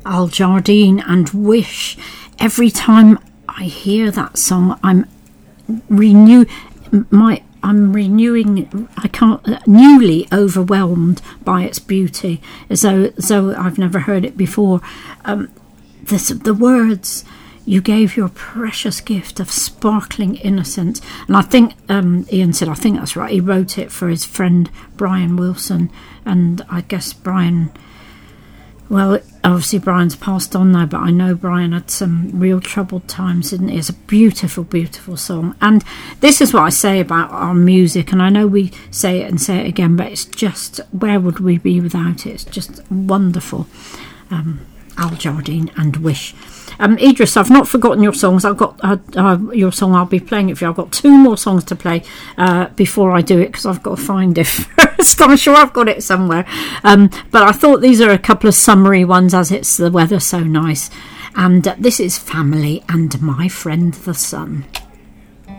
Al Jardine and Wish. Every time I hear that song, I'm newly overwhelmed by its beauty, as though I've never heard it before. The words, "You gave your precious gift of sparkling innocence," and I think Ian said, I think that's right, he wrote it for his friend Brian Wilson, and I guess Brian, well, obviously Brian's passed on now, but I know Brian had some real troubled times, didn't he? It's a beautiful, beautiful song. And this is what I say about our music, and I know we say it again, but it's just, where would we be without it? It's just wonderful. Al Jardine and Wish. Idris, I've not forgotten your songs. I've got your song, I'll be playing it for you. I've got 2 more songs to play before I do it, because I've got to find it first. I'm sure I've got it somewhere. But I thought these are a couple of summery ones, as it's the weather so nice. And this is Family and My Friend the Sun.